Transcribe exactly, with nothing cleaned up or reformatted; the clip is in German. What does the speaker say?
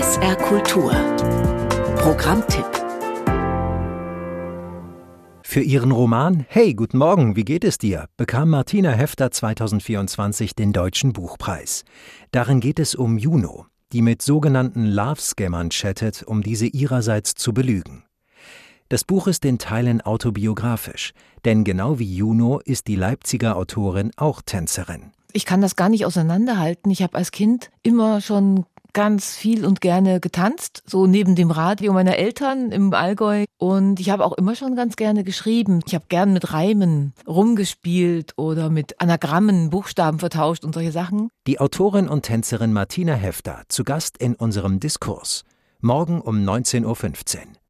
S R Kultur. Programmtipp. Für ihren Roman »Hey, guten Morgen, wie geht es dir?« bekam Martina Hefter zweitausendvierundzwanzig den Deutschen Buchpreis. Darin geht es um Juno, die mit sogenannten Love-Scammern chattet, um diese ihrerseits zu belügen. Das Buch ist in Teilen autobiografisch, denn genau wie Juno ist die Leipziger Autorin auch Tänzerin. Ich kann das gar nicht auseinanderhalten. Ich habe als Kind immer schon ganz viel und gerne getanzt, so neben dem Radio meiner Eltern im Allgäu. Und ich habe auch immer schon ganz gerne geschrieben. Ich habe gern mit Reimen rumgespielt oder mit Anagrammen, Buchstaben vertauscht und solche Sachen. Die Autorin und Tänzerin Martina Hefter zu Gast in unserem Diskurs. Morgen um neunzehn Uhr fünfzehn.